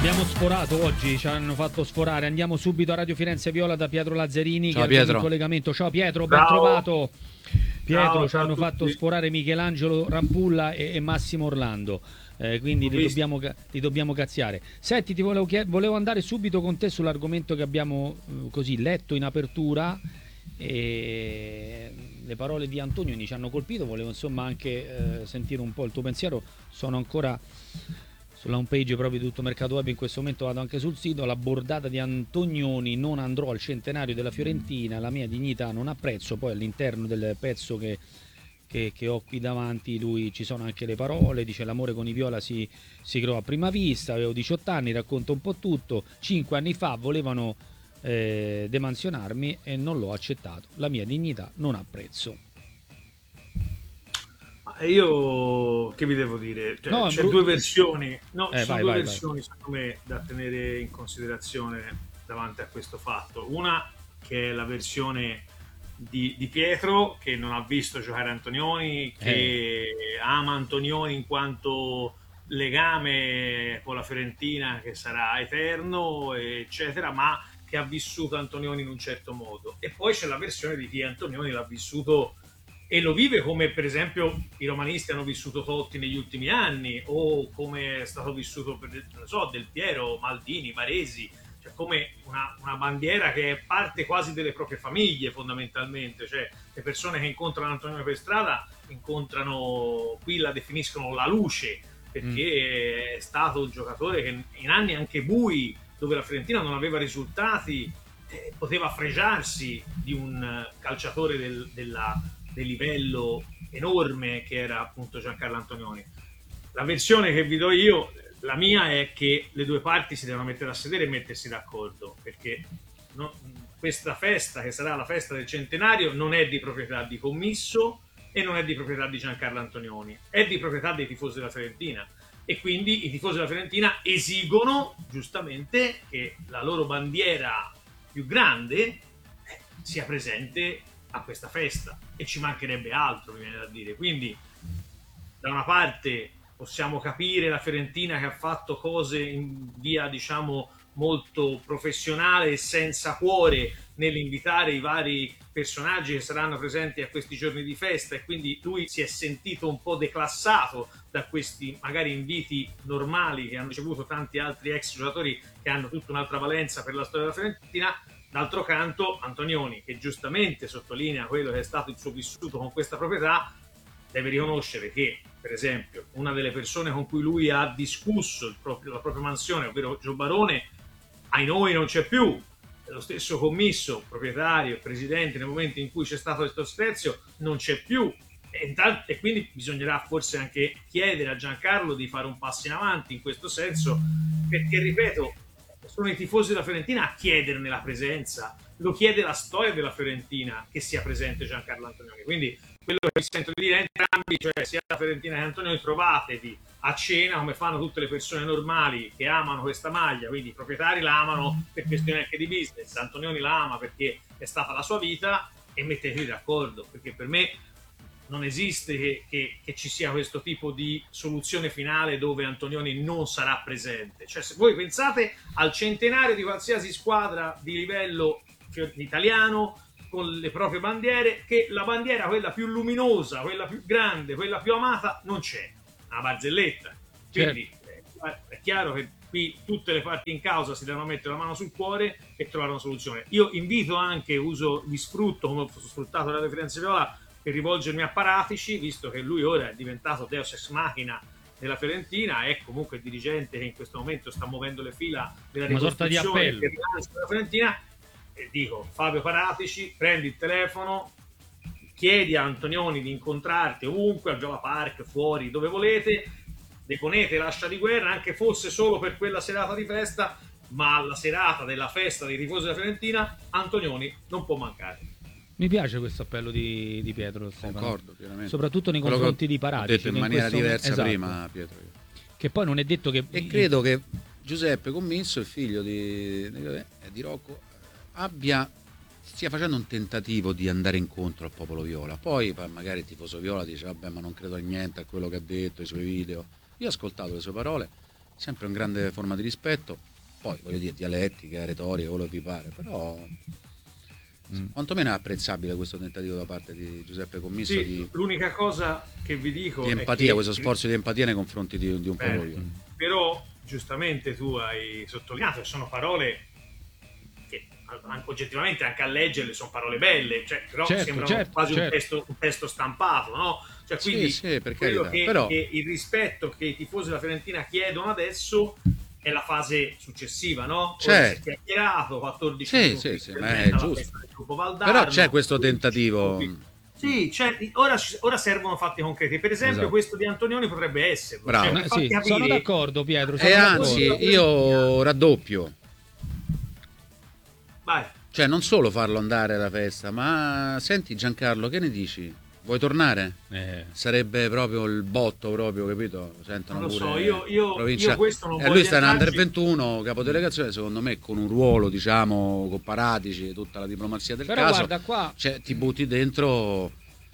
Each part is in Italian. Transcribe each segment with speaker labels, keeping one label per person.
Speaker 1: Abbiamo sforato oggi, ci hanno fatto sforare. Andiamo subito a Radio Firenze Viola da Pietro Lazzarini.
Speaker 2: Ciao,
Speaker 1: che è
Speaker 2: Pietro.
Speaker 1: in collegamento. Ciao Pietro, ben trovato. Pietro,
Speaker 3: Ciao,
Speaker 1: ci hanno fatto sforare Michelangelo Rampulla e Massimo Orlando. Quindi li dobbiamo cazziare. Senti, ti volevo andare subito con te sull'argomento che abbiamo così letto in apertura. Le parole di Antonioni ci hanno colpito. Volevo insomma anche sentire un po' il tuo pensiero. Sono ancora sulla home page proprio di Tutto Mercato Web, in questo momento vado anche sul sito. La bordata di Antonioni: non andrò al centenario della Fiorentina, la mia dignità non ha prezzo. Poi all'interno del pezzo che ho qui davanti lui ci sono anche le parole, dice: l'amore con i viola si creò a prima vista, avevo 18 anni, racconta un po' tutto, 5 anni fa volevano demansionarmi e non l'ho accettato, la mia dignità non ha prezzo.
Speaker 3: Io che vi devo dire? Cioè,
Speaker 1: No,
Speaker 3: c'è due versioni,
Speaker 1: vai.
Speaker 3: secondo me da tenere in considerazione davanti a questo fatto. Una che è la versione di Pietro, che non ha visto giocare Antonioni, che ama Antonioni in quanto legame con la Fiorentina che sarà eterno, eccetera, ma che ha vissuto Antonioni in un certo modo. E poi c'è la versione di chi Antonioni l'ha vissuto e lo vive come per esempio i romanisti hanno vissuto Totti negli ultimi anni, o come è stato vissuto Del Piero, Maldini, Baresi, cioè come una bandiera che è parte quasi delle proprie famiglie fondamentalmente. Cioè le persone che incontrano Antonioni per strada incontrano, qui la definiscono la luce, perché è stato un giocatore che in anni anche bui, dove la Fiorentina non aveva risultati, poteva fregiarsi di un calciatore del livello enorme che era appunto Giancarlo Antonioni. La versione che vi do io, la mia, è che le due parti si devono mettere a sedere e mettersi d'accordo, perché questa festa, che sarà la festa del centenario, non è di proprietà di Commisso e non è di proprietà di Giancarlo Antonioni, è di proprietà dei tifosi della Fiorentina, e quindi i tifosi della Fiorentina esigono giustamente che la loro bandiera più grande sia presente a questa festa, e ci mancherebbe altro, mi viene da dire. Quindi da una parte possiamo capire la Fiorentina che ha fatto cose in via diciamo molto professionale e senza cuore nell'invitare i vari personaggi che saranno presenti a questi giorni di festa, e quindi lui si è sentito un po' declassato da questi magari inviti normali che hanno ricevuto tanti altri ex giocatori che hanno tutta un'altra valenza per la storia della Fiorentina. D'altro canto Antonioni, che giustamente sottolinea quello che è stato il suo vissuto con questa proprietà, deve riconoscere che, per esempio, una delle persone con cui lui ha discusso la propria mansione, ovvero Gio Barone, ai noi non c'è più. Lo stesso Commisso, proprietario, presidente, nel momento in cui c'è stato questo spezio, non c'è più. E quindi bisognerà forse anche chiedere a Giancarlo di fare un passo in avanti in questo senso, perché, ripeto, sono i tifosi della Fiorentina a chiederne la presenza, lo chiede la storia della Fiorentina che sia presente Giancarlo Antonioni. Quindi quello che mi sento di dire entrambi, cioè sia la Fiorentina che Antonioni, trovatevi a cena come fanno tutte le persone normali che amano questa maglia. Quindi i proprietari la amano per questioni anche di business, Antonioni la ama perché è stata la sua vita, e mettetevi d'accordo, perché per me non esiste che ci sia questo tipo di soluzione finale dove Antonioni non sarà presente. Cioè, se voi pensate al centenario di qualsiasi squadra di livello italiano con le proprie bandiere, che la bandiera, quella più luminosa, quella più grande, quella più amata, non c'è, una barzelletta. Quindi è chiaro che qui tutte le parti in causa si devono mettere la mano sul cuore e trovare una soluzione. Io invito anche, vi sfrutto come ho sfruttato la Firenze Viola, per rivolgermi a Paratici, visto che lui ora è diventato Deus ex machina della Fiorentina, è comunque il dirigente che in questo momento sta muovendo le fila della ricostruzione della Fiorentina, e dico: Fabio Paratici, prendi il telefono, chiedi a Antonioni di incontrarti ovunque, al Giola Park, fuori, dove volete, deponete l'ascia di guerra, anche fosse solo per quella serata di festa, ma alla serata della festa dei tifosi della Fiorentina Antonioni non può mancare.
Speaker 1: Mi piace questo appello di Pietro, Stefano.
Speaker 2: Concordo pienamente,
Speaker 1: soprattutto nei confronti di Paratici.
Speaker 2: Ho detto in maniera diversa
Speaker 1: esatto.
Speaker 2: Prima, Pietro.
Speaker 1: Che poi non è detto che...
Speaker 2: E credo che Giuseppe Commisso, il figlio di Rocco, stia facendo un tentativo di andare incontro al popolo viola. Poi magari il tifoso viola dice: vabbè, ma non credo a niente, a quello che ha detto, ai suoi video. Io ho ascoltato le sue parole sempre un grande forma di rispetto, poi voglio dire dialettica, retorica, quello che vi pare, però quantomeno è apprezzabile questo tentativo da parte di Giuseppe Commisso
Speaker 3: Sì, l'unica cosa che vi dico
Speaker 2: di
Speaker 3: è
Speaker 2: empatia,
Speaker 3: che,
Speaker 2: questo sforzo di empatia nei confronti di un popolo.
Speaker 3: però giustamente tu hai sottolineato che sono parole che oggettivamente anche a leggerle sono parole belle, cioè, però sembrano quasi un testo stampato, no? Cioè, quindi
Speaker 2: sì, per
Speaker 3: quello
Speaker 2: carità, però
Speaker 3: che il rispetto che i tifosi della Fiorentina chiedono adesso è la fase successiva, no?
Speaker 2: Certo.
Speaker 3: Si è chiacchierato, 14
Speaker 2: sì,
Speaker 3: minuti,
Speaker 2: ma è giusto. Però c'è questo tentativo.
Speaker 3: Sì, ora servono fatti concreti. Per esempio, questo di Antonioni potrebbe esserlo.
Speaker 2: Bravo.
Speaker 3: Cioè,
Speaker 1: sì, sono d'accordo, Pietro.
Speaker 2: E anzi, io raddoppio.
Speaker 3: Vai.
Speaker 2: Cioè, non solo farlo andare alla festa, ma senti Giancarlo, che ne dici? Vuoi tornare? Sarebbe proprio il botto, proprio, capito? Sentono
Speaker 3: non lo
Speaker 2: pure
Speaker 3: so, io questo non voglio
Speaker 2: lui sta in Under 21, capodelegazione, secondo me con un ruolo, diciamo, con Paratici e tutta la diplomazia del
Speaker 1: Però
Speaker 2: caso.
Speaker 1: Guarda qua,
Speaker 2: cioè, ti butti dentro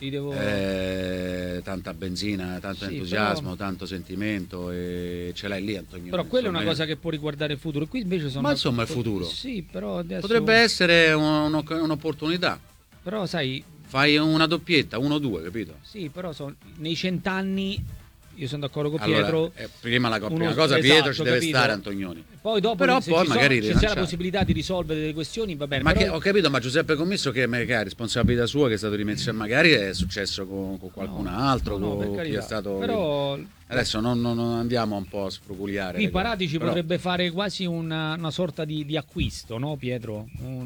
Speaker 1: devo...
Speaker 2: tanta benzina, tanto entusiasmo, tanto sentimento, e ce l'hai lì Antonioni.
Speaker 1: Però quella è una cosa che può riguardare il futuro. Qui invece sono...
Speaker 2: Ma insomma il futuro.
Speaker 1: Sì, però adesso...
Speaker 2: Potrebbe essere un'opportunità.
Speaker 1: Però sai...
Speaker 2: Fai una doppietta, 1-2, capito?
Speaker 1: Sì, però nei 100 anni io sono d'accordo con Pietro.
Speaker 2: Prima cosa, Pietro ci deve stare Antonioni.
Speaker 1: Poi dopo,
Speaker 2: però
Speaker 1: se
Speaker 2: poi magari
Speaker 1: c'è la possibilità di risolvere delle questioni, va bene.
Speaker 2: Ma
Speaker 1: però...
Speaker 2: ho capito, ma Giuseppe Commisso che è responsabilità sua, che è stato rimesso, magari è successo con qualcun altro, con chi è stato.
Speaker 1: Però
Speaker 2: adesso non andiamo un po' a sfruculiare.
Speaker 1: Qui Paratici potrebbe fare quasi una sorta di acquisto, no, Pietro?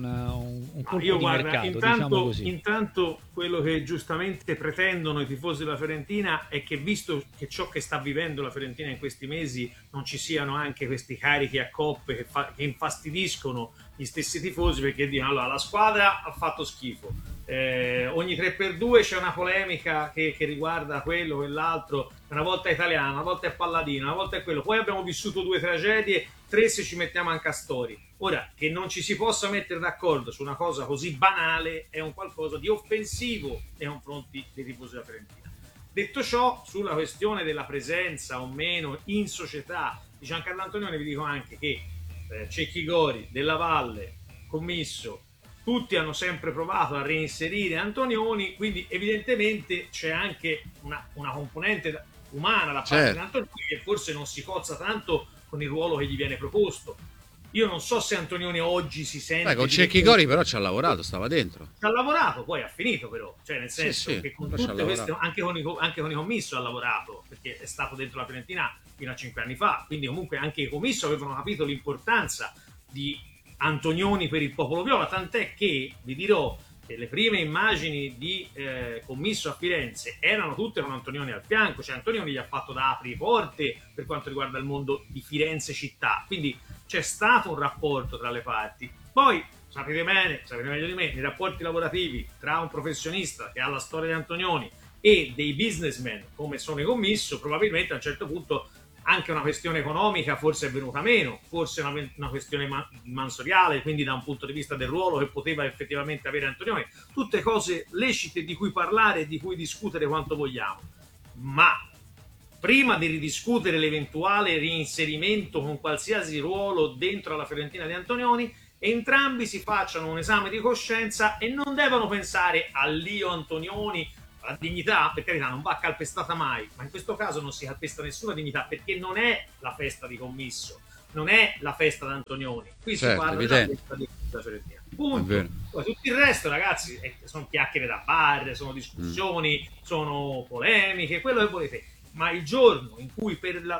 Speaker 1: Un colpo di mercato, diciamo così.
Speaker 3: Intanto quello che giustamente pretendono i tifosi della Fiorentina è che, visto che ciò che sta vivendo la Fiorentina in questi mesi, non ci siano anche questi carichi a coppe che infastidiscono gli stessi tifosi, perché dicono allora la squadra ha fatto schifo, ogni 3x2 c'è una polemica che riguarda quello, quell'altro, una volta è italiano, una volta è palladino, una volta è quello, poi abbiamo vissuto 2 tragedie, 3 se ci mettiamo anche a Astori. Ora, che non ci si possa mettere d'accordo su una cosa così banale è un qualcosa di offensivo nei confronti dei tifosi della Fiorentina. Detto ciò, sulla questione della presenza o meno in società di Giancarlo Antonioni, vi dico anche che Cecchi Gori, Della Valle, Commisso, tutti hanno sempre provato a reinserire Antonioni, quindi evidentemente c'è anche una componente umana da parte di Antonioni che forse non si cozza tanto con il ruolo che gli viene proposto. Io non so se Antonioni oggi si sente...
Speaker 2: con Cecchi Gori però ci ha lavorato, stava dentro.
Speaker 3: Ci ha lavorato, poi ha finito però, cioè nel senso che con tutte queste, anche con i Commisso ha lavorato, perché è stato dentro la Fiorentina fino a 5 anni fa, quindi comunque anche i Commisso avevano capito l'importanza di Antonioni per il popolo viola, tant'è che vi dirò che le prime immagini di Commisso a Firenze erano tutte con Antonioni al fianco, cioè Antonioni gli ha fatto da apriporte per quanto riguarda il mondo di Firenze città, quindi c'è stato un rapporto tra le parti. Poi sapete meglio di me, i rapporti lavorativi tra un professionista che ha la storia di Antonioni e dei businessmen come sono i Commisso, probabilmente a un certo punto anche una questione economica forse è venuta meno, forse una questione mansoriale, quindi da un punto di vista del ruolo che poteva effettivamente avere Antonioni, tutte cose lecite di cui parlare e di cui discutere quanto vogliamo, ma prima di ridiscutere l'eventuale reinserimento con qualsiasi ruolo dentro la Fiorentina di Antonioni, entrambi si facciano un esame di coscienza e non devono pensare all'io Antonioni, la dignità, per carità, non va calpestata mai, ma in questo caso non si calpesta nessuna dignità, perché non è la festa di Commisso, non è la festa d'Antonioni, qui si parla della festa della Fiorentina. Punto. Poi tutto il resto, ragazzi, sono chiacchiere da bar, sono discussioni, sono polemiche, quello che volete, ma il giorno in cui per il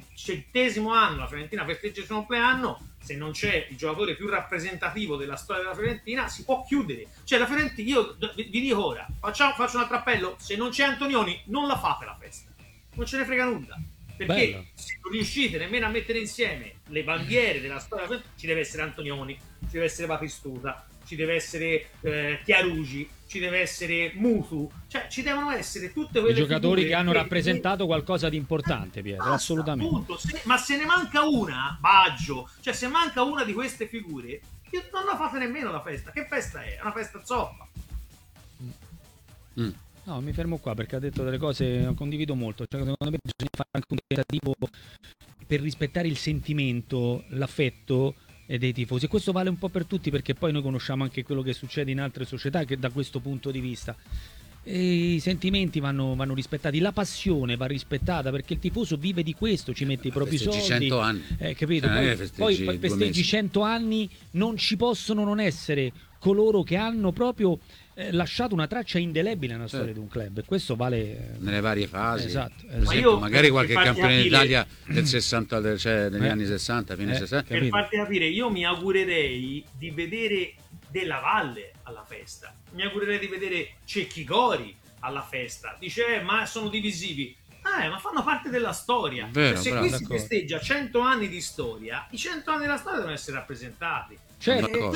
Speaker 3: 100° anno la Fiorentina festeggia il suo compleanno, se non c'è il giocatore più rappresentativo della storia della Fiorentina, si può chiudere. Cioè la Fiorentina, io vi dico ora, faccio un altro appello, se non c'è Antonioni non la fate la festa, non ce ne frega nulla, perché se non riuscite nemmeno a mettere insieme le bandiere della storia della Fiorentina, ci deve essere Antonioni, ci deve essere Batistuta, ci deve essere Chiarugi, ci deve essere Mutu, cioè ci devono essere tutte quelle
Speaker 1: giocatori che hanno rappresentato qualcosa di importante, Pietro, assolutamente.
Speaker 3: Appunto, ma se ne manca una, Baggio, cioè se manca una di queste figure, non la fate nemmeno la festa. Che festa è? È una festa zoppa.
Speaker 1: No, mi fermo qua perché ha detto delle cose che condivido molto. Cioè, secondo me bisogna fare anche un tentativo per rispettare il sentimento, l'affetto dei tifosi. E questo vale un po' per tutti, perché poi noi conosciamo anche quello che succede in altre società che da questo punto di vista. E i sentimenti vanno rispettati, la passione va rispettata, perché il tifoso vive di questo, ci mette i propri soldi.
Speaker 2: 100 anni.
Speaker 1: Capito? Poi festeggi 100 anni, non ci possono non essere coloro che hanno proprio lasciato una traccia indelebile nella storia di un club, e questo vale
Speaker 2: nelle varie fasi.
Speaker 1: Esatto.
Speaker 2: Magari qualche campione d'Italia del 60, cioè negli anni 60, fine 60.
Speaker 3: Per farti capire, io mi augurerei di vedere Della Valle alla festa, mi augurerei di vedere Cecchi Gori alla festa. Dice ma sono divisivi. Ma fanno parte della storia.
Speaker 2: Vero,
Speaker 3: se
Speaker 2: bravo,
Speaker 3: qui si festeggia 100 anni di storia, i 100 anni della storia devono essere rappresentati.
Speaker 1: Certo.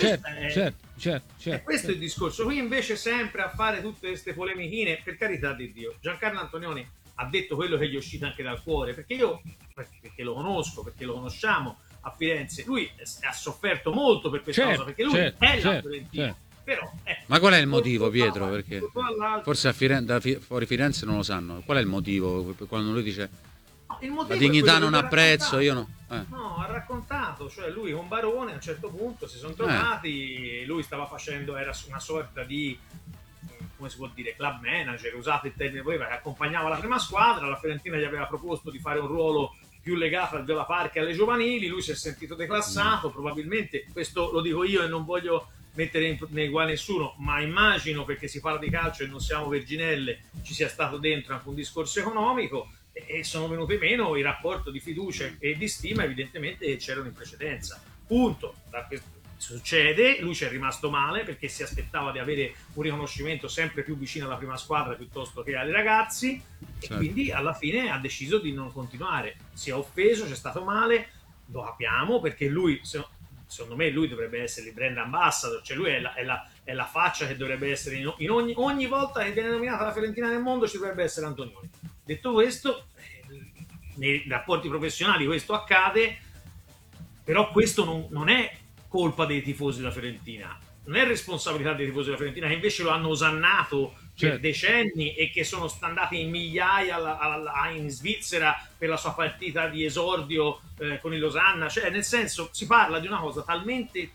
Speaker 3: E questo è il discorso. Qui invece sempre a fare tutte queste polemichine, per carità di Dio, Giancarlo Antonioni ha detto quello che gli è uscito anche dal cuore, perché lo conosco, perché lo conosciamo a Firenze. Lui ha sofferto molto per questa cosa, perché lui è la Fiorentina. Però,
Speaker 2: ma qual è il motivo, Pietro? Perché forse fuori Firenze non lo sanno. Qual è il motivo? Quando lui dice la dignità non ha prezzo, io no.
Speaker 3: No, ha raccontato, cioè lui con Barone a un certo punto si sono trovati, lui stava facendo, era una sorta di, come si può dire, club manager, usate il termine voi, che accompagnava la prima squadra, la Fiorentina gli aveva proposto di fare un ruolo più legato al Viola Park e alle giovanili, lui si è sentito declassato, probabilmente, questo lo dico io e non voglio mettere nei guai nessuno, ma immagino, perché si parla di calcio e non siamo verginelle, ci sia stato dentro anche un discorso economico, e sono venuti meno il rapporto di fiducia e di stima evidentemente che c'erano in precedenza. Punto. Succede, lui ci è rimasto male perché si aspettava di avere un riconoscimento sempre più vicino alla prima squadra piuttosto che ai ragazzi, e quindi alla fine ha deciso di non continuare. Si è offeso, c'è stato male, lo capiamo, perché lui, secondo me, lui dovrebbe essere il brand ambassador, cioè lui è la faccia che dovrebbe essere in ogni volta che viene nominata la Fiorentina nel mondo ci dovrebbe essere Antonioni. Detto questo, nei rapporti professionali questo accade, però questo non è colpa dei tifosi della Fiorentina, non è responsabilità dei tifosi della Fiorentina, che invece lo hanno osannato per decenni e che sono andati in migliaia in Svizzera per la sua partita di esordio con il Losanna. Cioè, nel senso, si parla di una cosa talmente,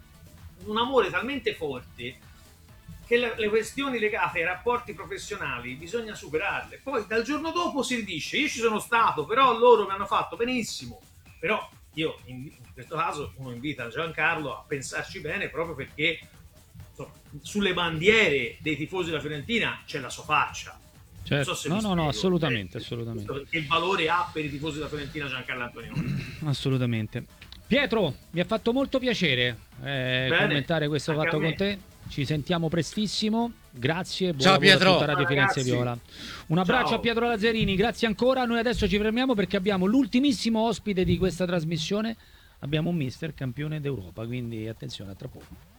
Speaker 3: un amore talmente forte, che le questioni legate ai rapporti professionali bisogna superarle. Poi dal giorno dopo si dice io ci sono stato, però loro mi hanno fatto benissimo. Però io in questo caso uno invita Giancarlo a pensarci bene, proprio perché insomma, sulle bandiere dei tifosi della Fiorentina c'è la sua faccia.
Speaker 1: Certo.
Speaker 3: Non so se
Speaker 1: no,
Speaker 3: assolutamente.
Speaker 1: assolutamente.
Speaker 3: Che valore ha per i tifosi della Fiorentina Giancarlo Antonioni?
Speaker 1: Assolutamente. Pietro, mi ha fatto molto piacere commentare questo fatto con te. Ci sentiamo prestissimo, grazie, buon lavoro a tutta Radio Firenze Viola. Un abbraccio a Pietro Lazzarini, grazie ancora. Noi adesso ci fermiamo perché abbiamo l'ultimissimo ospite di questa trasmissione, abbiamo un mister campione d'Europa, quindi attenzione, a tra poco.